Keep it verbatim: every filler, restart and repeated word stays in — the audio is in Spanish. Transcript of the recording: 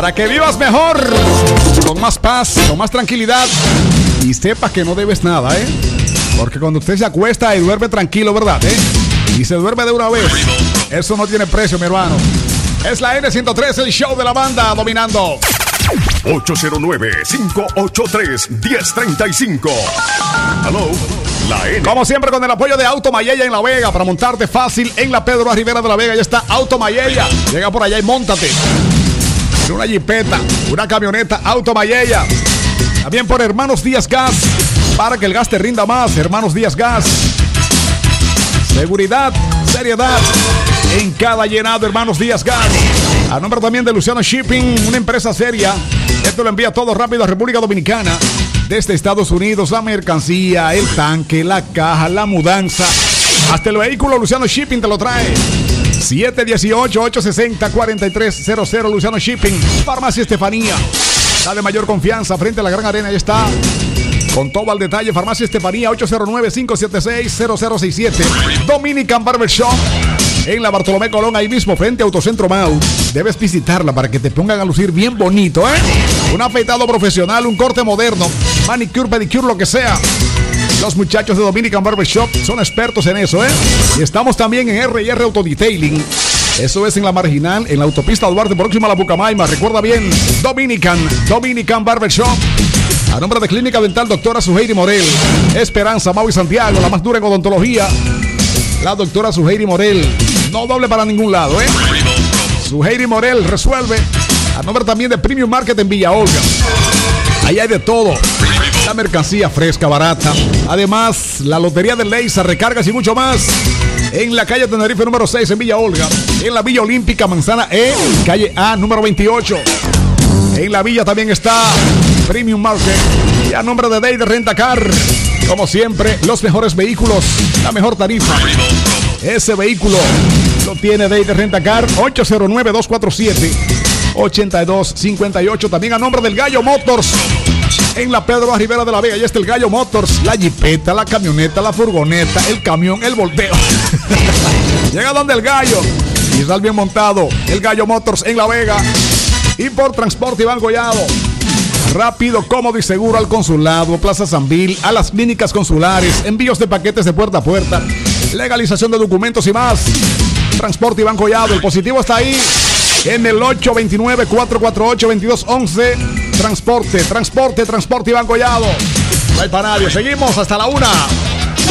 Para que vivas mejor, con más paz, con más tranquilidad y sepas que no debes nada, ¿eh? Porque cuando usted se acuesta y duerme tranquilo, ¿verdad? ¿Eh? Y se duerme de una vez, eso no tiene precio, mi hermano. Es la N ciento tres, el show de la banda dominando. ocho cero nueve, cinco ocho tres, uno cero tres cinco. Hello, la N. Como siempre, con el apoyo de Auto Mayella en La Vega, para montarte fácil en la Pedro A. Rivera de La Vega. Ya está Auto Mayella. Llega por allá y móntate en una jipeta, una camioneta Auto Mayella. También por Hermanos Díaz Gas, para que el gas te rinda más. Hermanos Díaz Gas, seguridad, seriedad en cada llenado. Hermanos Díaz Gas. A nombre también de Luciano Shipping, una empresa seria. Esto lo envía todo rápido a República Dominicana. Desde Estados Unidos, la mercancía, el tanque, la caja, la mudanza, hasta el vehículo, Luciano Shipping te lo trae. siete uno ocho, ocho seis cero, cuatro tres cero cero, Luciano Shipping. Farmacia Estefanía, la de mayor confianza frente a la Gran Arena. Ahí está, con todo al detalle. Farmacia Estefanía, ocho cero nueve, cinco siete seis, cero cero seis siete. Dominican Barbershop, en la Bartolomé Colón, ahí mismo frente a Autocentro Mau. Debes visitarla para que te pongan a lucir bien bonito, ¿eh? Un afeitado profesional, un corte moderno, manicure, pedicure, lo que sea. Los muchachos de Dominican Barbershop son expertos en eso, ¿eh? Y estamos también en R y R Auto Detailing. Eso es en la Marginal, en la autopista Duarte, próxima a la Bucamaima. Recuerda bien, Dominican, Dominican Barbershop. A nombre de Clínica Dental Doctora Suheiri Morel, Esperanza, Mau y Santiago, la más dura en odontología. La doctora Suheiri Morel, no doble para ningún lado, ¿eh? Suheiri Morel resuelve. A nombre también de Premium Market en Villa Olga. Ahí hay de todo. La mercancía fresca, barata. Además, la Lotería de Leisa, recargas y mucho más. En la calle Tenerife número seis en Villa Olga. En la Villa Olímpica, Manzana E, calle A número veintiocho. En la villa también está Premium Market. Y a nombre de Day de Rentacar, como siempre, los mejores vehículos, la mejor tarifa. Ese vehículo lo tiene Day de Rentacar, ocho cero nueve, dos cuatro siete, ocho dos cinco ocho. También a nombre del Gallo Motors, en la Pedro A. Rivera de La Vega. Ahí está el Gallo Motors, la jipeta, la camioneta, la furgoneta, el camión, el volteo. Llega donde el Gallo y está bien montado. El Gallo Motors en La Vega. Y por Transporte Iván Collado, rápido, cómodo y seguro al consulado, Plaza Sambil, a las clínicas consulares, envíos de paquetes de puerta a puerta, legalización de documentos y más. Transporte Iván Collado, el positivo está ahí en el ocho dos nueve, cuatro cuatro ocho, dos dos uno uno. Transporte, transporte, transporte Iván Collado. No hay para nadie. Seguimos hasta la una.